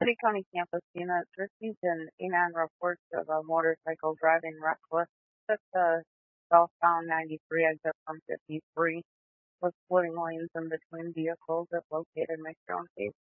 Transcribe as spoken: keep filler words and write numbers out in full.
City County Campus Units received an E nine report of a motorcycle driving reckless at the southbound ninety-three exit from fifty-three with splitting lanes in between vehicles at located McDonald Case.